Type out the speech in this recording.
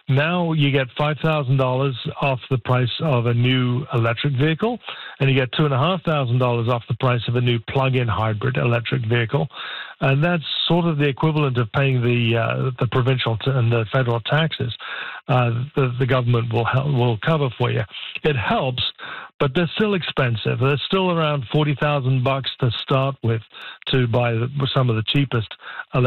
Now you get $5,000 off the price of a new electric vehicle, and you get $2,500 off the price of a new plug-in hybrid electric vehicle. And that's sort of the equivalent of paying the provincial and the federal taxes the government will cover for you. It helps, but they're still expensive. They're still around $40,000 to start with to buy some of the cheapest